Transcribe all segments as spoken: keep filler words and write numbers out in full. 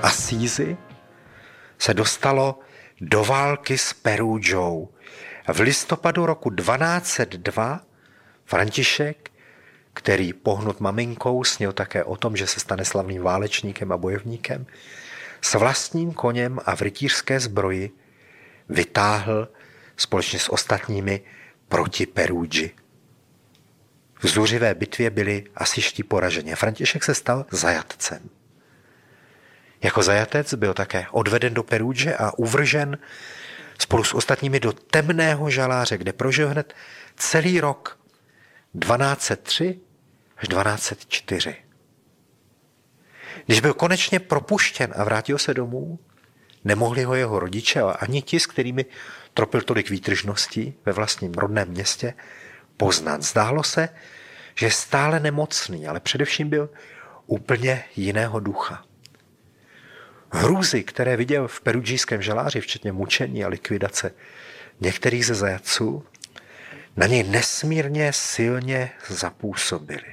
Assisi se dostalo do války s Perugou. V listopadu roku dvanáct set dva František, který pohnut maminkou snil také o tom, že se stane slavným válečníkem a bojovníkem, s vlastním koněm a v rytířské zbroji vytáhl společně s ostatními proti Perugii. V zuřivé bitvě byli asiští poraženi. František se stal zajatcem. Jako zajatec byl také odveden do Perugie a uvržen spolu s ostatními do temného žaláře, kde prožil hned celý rok dvanáct set tři až dvanáct set čtyři. Když byl konečně propuštěn a vrátil se domů, nemohli ho jeho rodiče a ani ti, s kterými tropil tolik výtržností ve vlastním rodném městě, poznat. Zdálo se, že je stále nemocný, ale především byl úplně jiného ducha. Hrůzy, které viděl v perugijském žaláři, včetně mučení a likvidace některých ze zajatců, na něj nesmírně silně zapůsobily.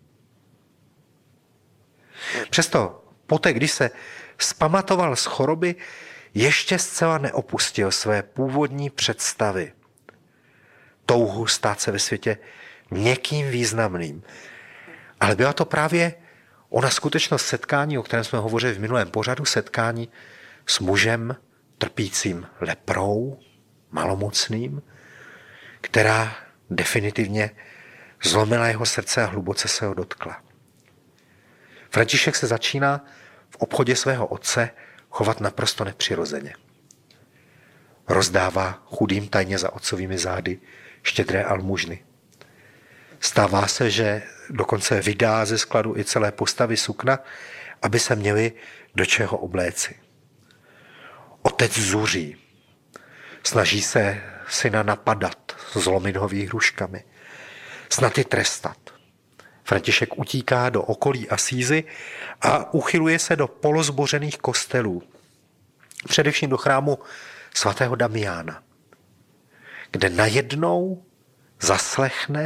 Přesto poté, když se vzpamatoval z choroby, ještě zcela neopustil své původní představy. Touhu stát se ve světě někým významným. Ale byla to právě ona skutečnost setkání, o kterém jsme hovořili v minulém pořadu, setkání s mužem trpícím leprou, malomocným, která definitivně zlomila jeho srdce a hluboce se ho dotkla. František se začíná v obchodě svého otce chovat naprosto nepřirozeně. Rozdává chudým tajně za otcovými zády štědré almužny. Stává se, že dokonce vydá ze skladu i celé postavy sukna, aby se měli do čeho obléci. Otec zuří. Snaží se syna napadat, zlomit ho výhruškami. Snad i trestat. František utíká do okolí Assisi a uchyluje se do polozbořených kostelů. Především do chrámu svatého Damiána, kde najednou zaslechne